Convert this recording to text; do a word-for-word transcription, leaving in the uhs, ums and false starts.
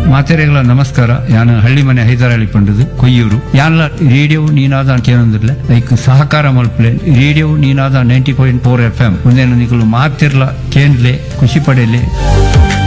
ಮಾತೆರೆಗಳ ನಮಸ್ಕಾರ. ಯಾನ ಹಳ್ಳಿ ಮನೆ ಹೈದರಾಳಿ ಪಂಡದು ಕೊಯ್ಯೂರು. ಯಾನ್ಲ ರೇಡಿಯೋ ನೀನಾದ ಕೇನೊಂದಿಲ್ಲ ಲೈಕ್ ಸಹಕಾರ ಮಲ್ಪಲೆ radio Ninada ninety point four F M ಒಂದೇನು ನಿಕಲು ಮಾತಿರ್ಲ ಕೇಂದ್ಲೆ ಖುಷಿ ಪಡೆಯಲಿ.